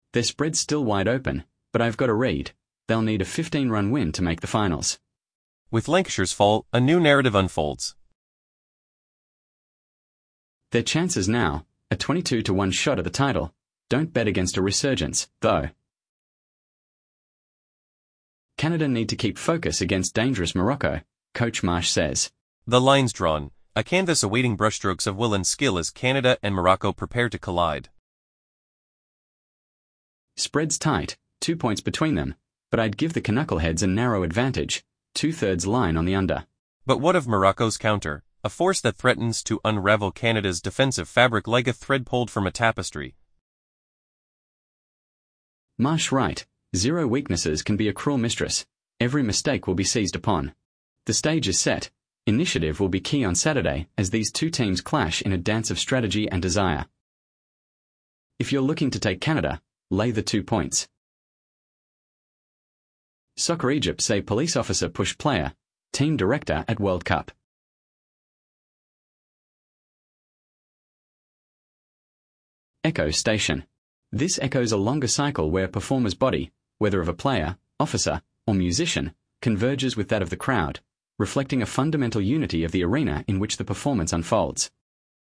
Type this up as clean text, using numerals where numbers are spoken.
Their spread's still wide open, but I've got a read. They'll need a 15-run win to make the finals. With Lancashire's fall, a new narrative unfolds. Their chances now, a 22-1 shot at the title. Don't bet against a resurgence, though. Canada need to keep focus against dangerous Morocco, Coach Marsh says. The line's drawn, a canvas awaiting brushstrokes of will and skill as Canada and Morocco prepare to collide. Spread's tight, 2 points between them, but I'd give the Knuckleheads a narrow advantage, 2/3 line on the under. But what of Morocco's counter, a force that threatens to unravel Canada's defensive fabric like a thread pulled from a tapestry? Marsh right, 0 weaknesses can be a cruel mistress. Every mistake will be seized upon. The stage is set. Initiative will be key on Saturday as these two teams clash in a dance of strategy and desire. If you're looking to take Canada, lay the 2 points. Soccer Egypt say police officer push player, team director at World Cup. Echo Station. This echoes a longer cycle where a performer's body, whether of a player, officer, or musician, converges with that of the crowd, reflecting a fundamental unity of the arena in which the performance unfolds.